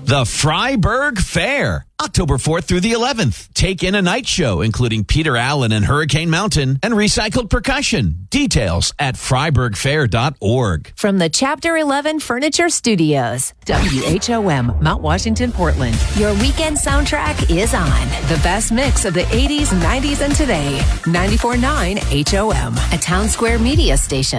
The Freiburg Fair, October 4th through the 11th. Take in a night show, including Peter Allen and Hurricane Mountain and recycled percussion. Details at freiburgfair.org. From the Chapter 11 Furniture Studios, WHOM, Mount Washington, Portland. Your weekend soundtrack is on. The best mix of the 80s, 90s, and today. 94.9 HOM, a Town Square media station.